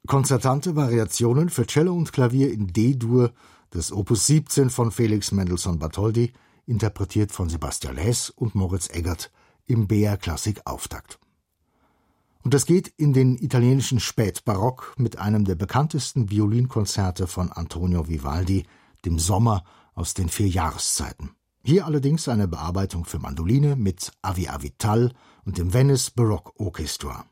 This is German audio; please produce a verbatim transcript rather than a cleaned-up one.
Konzertante Variationen für Cello und Klavier in D-Dur des Opus siebzehn von Felix Mendelssohn Bartholdy, interpretiert von Sebastian Hess und Moritz Eggert im B R Klassik Auftakt. Und das geht in den italienischen Spätbarock mit einem der bekanntesten Violinkonzerte von Antonio Vivaldi, dem Sommer aus den vier Jahreszeiten. Hier allerdings eine Bearbeitung für Mandoline mit Avi Avital und dem Venice Baroque Orchestra.